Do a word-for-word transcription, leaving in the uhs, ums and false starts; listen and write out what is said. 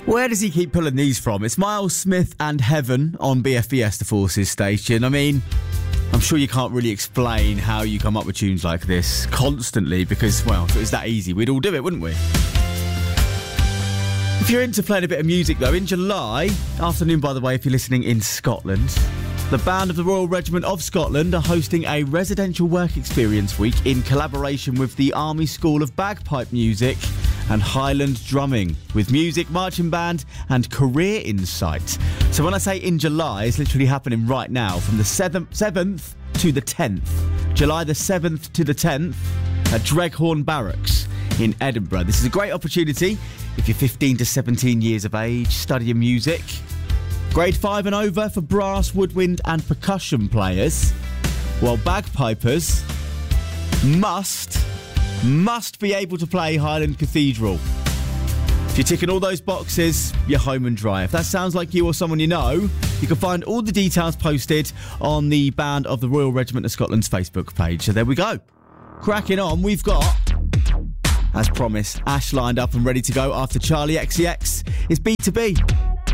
Where does he keep pulling these from? It's Miles Smith and Heaven on B F B S, the Forces station. I mean, I'm sure you can't really explain how you come up with tunes like this constantly because, well, if it was that easy, we'd all do it, wouldn't we? If you're into playing a bit of music, though, in July, afternoon, by the way, if you're listening in Scotland, the Band of the Royal Regiment of Scotland are hosting a residential work experience week in collaboration with the Army School of Bagpipe Music and Highland Drumming, with music, marching band and career insight. So when I say in July, it's literally happening right now, from the seventh to the tenth. July the seventh to the tenth at Dreghorn Barracks in Edinburgh. This is a great opportunity if you're fifteen to seventeen years of age, studying music. Grade five and over for brass, woodwind and percussion players, while bagpipers must... must be able to play Highland Cathedral. If you're ticking all those boxes, you're home and dry. If that sounds like you or someone you know, you can find all the details posted on the Band of the Royal Regiment of Scotland's Facebook page. So there we go. Cracking on, we've got, as promised, Ash lined up and ready to go after Charlie X C X. It's B two B.